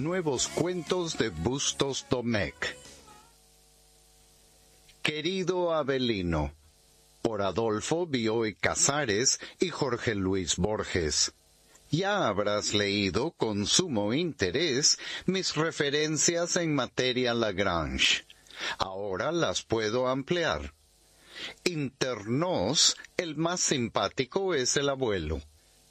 Nuevos cuentos de Bustos Domecq. Querido Avelino, por Adolfo Bioy Casares y Jorge Luis Borges. Ya habrás leído con sumo interés mis referencias en materia Lagrange. Ahora las puedo ampliar. Internos, el más simpático es el abuelo.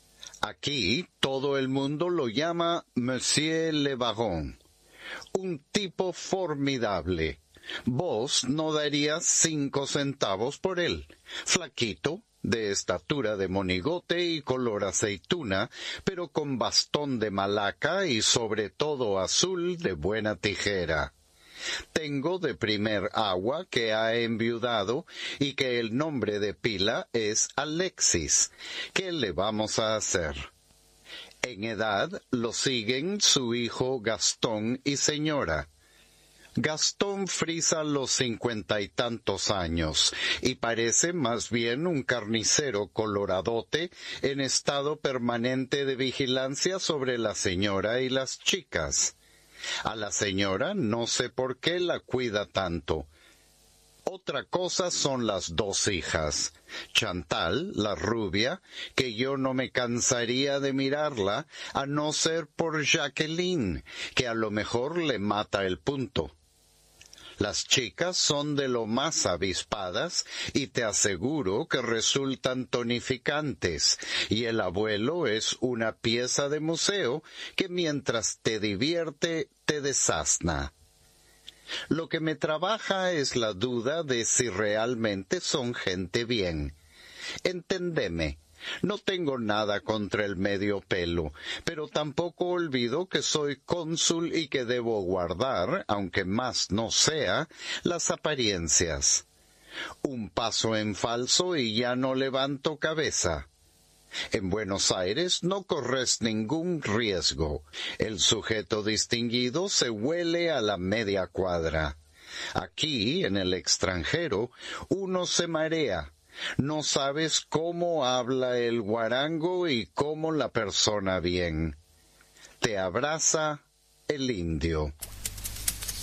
Aquí todo el mundo lo llama Monsieur le Baron. Un tipo formidable. Vos no darías 5 centavos por él. Flaquito, de estatura de monigote y color aceituna, pero con bastón de malaca y sobre todo azul de buena tijera. Tengo de primer agua que ha enviudado y que el nombre de pila es Alexis. ¿Qué le vamos a hacer? En edad lo siguen su hijo Gastón y señora. Gastón frisa los 50 y tantos años, y parece más bien un carnicero coloradote en estado permanente de vigilancia sobre la señora y las chicas. A la señora no sé por qué la cuida tanto. Otra cosa son las 2 hijas. Chantal, la rubia, que yo no me cansaría de mirarla, a no ser por Jacqueline, que a lo mejor le mata el punto. Las chicas son de lo más avispadas y te aseguro que resultan tonificantes, y el abuelo es una pieza de museo que mientras te divierte te desasna. Lo que me trabaja es la duda de si realmente son gente bien. Entendeme. No tengo nada contra el medio pelo, pero tampoco olvido que soy cónsul y que debo guardar, aunque más no sea, las apariencias. Un paso en falso y ya no levanto cabeza. En Buenos Aires no corres ningún riesgo. El sujeto distinguido se huele a la media cuadra. Aquí, en el extranjero, uno se marea. No sabes cómo habla el guarango y cómo la persona bien. Te abraza el indio.